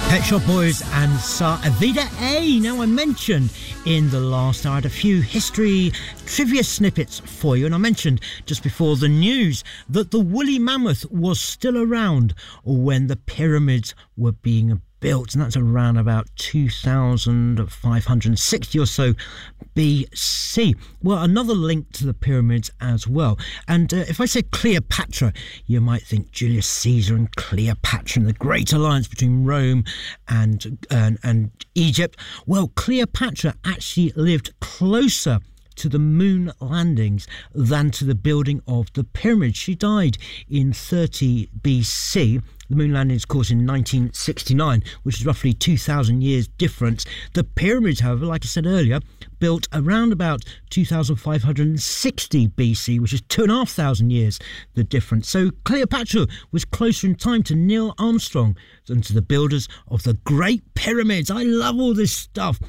Pet Shop Boys and Sa Vida A. Now, I mentioned in the last hour, I had a few history trivia snippets for you, and I mentioned just before the news that the woolly mammoth was still around when the pyramids were being built, and that's around about 2560 or so BC. Well, another link to the pyramids as well. And if I say Cleopatra, you might think Julius Caesar and Cleopatra and the great alliance between Rome and Egypt. Well, Cleopatra actually lived closer to the moon landings than to the building of the pyramids. She died in 30 BC. The moon landings, of course, in 1969, which is roughly 2,000 years difference. The pyramids, however, like I said earlier, built around about 2,560 BC, which is 2,500 years the difference. So Cleopatra was closer in time to Neil Armstrong than to the builders of the Great Pyramids. I love all this stuff.